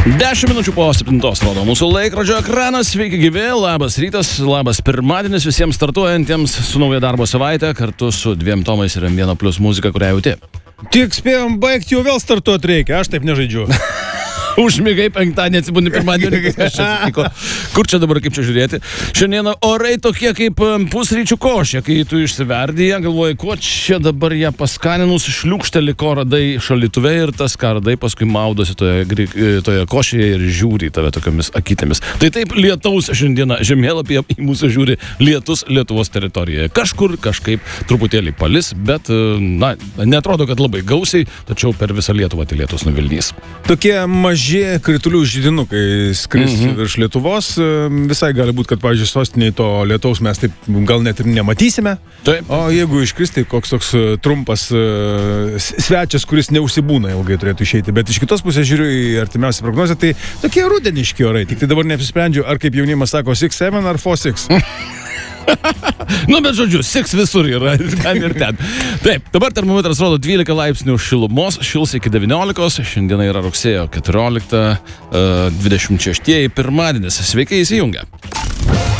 10 minučių po 7 rodo mūsų laikrodžio ekranas. Sveiki gyvi, labas rytas, labas pirmadienis visiems startuojantiems su nauja darbo savaitė kartu su 2 Tomais ir M1 Plus muzika, kurią jauti. Tik spėjom baigti, jau vėl startuoti reikia, aš taip nežaidžiu. Užmigai penktadienį, atsibūni pirmadienį. Kur čia dabar, kaip čia žiūrėti? Šiandieną orai tokie kaip pusryčių košė, kai tu išsiverdi ją, galvoji, ko čia dabar ją paskaninus, šliūkšteli, ko radai šaldytuve ir tas, ką radai, paskui maudosi toje košėje ir žiūri į tave tokiamis akytėmis. Tai taip lietaus šiandieną žemėlapyje į mūsų žiūri lietus Lietuvos teritorijoje. Kažkur kažkaip truputėlį palis, bet, na, netrodo, kad labai gausiai, tačiau per visą Lietuvą tai lietus nuvildys. Tokie maži kritulių židinukai skris virš Lietuvos. Visai gali būti, kad, pavyzdžiui, sostiniai to lietaus mes taip gal net ir nematysime. Taip. O jeigu iškris, tai koks toks trumpas svečias, kuris neužsibūna ilgai turėtų išeiti. Bet iš kitos pusės žiūriu į artimiausią prognozę, tai tokie rudeniški orai. Tik tai dabar neapsisprendžiu, ar kaip jaunimas sako 6-7 ar 4-6. Nu, bet žodžiu, 6 visur yra ir ten. Taip, dabar termometras rodo 12 laipsnių šilumos, šils iki 19, šiandieną yra rugsėjo 14, 26 pirmadienis. Sveiki įsijungę.